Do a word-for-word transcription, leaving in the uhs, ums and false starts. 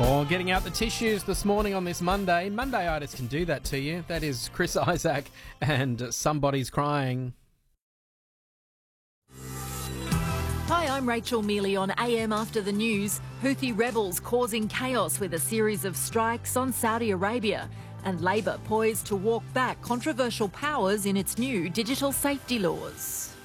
Or getting out the tissues this morning on this Monday. Mondayitis can do that to you. That is Chris Isaac and Somebody's Crying. Hi, I'm Rachel Mealy on A M After the News. Houthi rebels causing chaos with a series of strikes on Saudi Arabia, and Labor poised to walk back controversial powers in its new digital safety laws.